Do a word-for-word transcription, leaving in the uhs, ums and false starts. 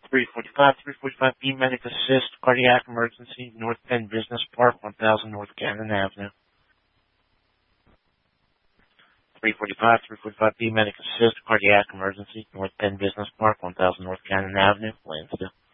three forty-five, three forty-five B, Medic Assist, Cardiac Emergency, North Penn Business Park, one thousand North Cannon Avenue. three forty-five, three forty-five B, Medic Assist, Cardiac Emergency, North Penn Business Park, one thousand North Cannon Avenue, Lansdale.